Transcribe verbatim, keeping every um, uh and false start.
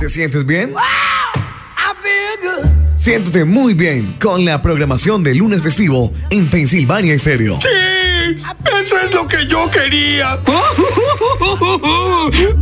¿Te sientes bien? Siéntete muy bien con la programación de lunes festivo en Pensilvania Estéreo. ¡Sí! ¡Eso es lo que yo quería!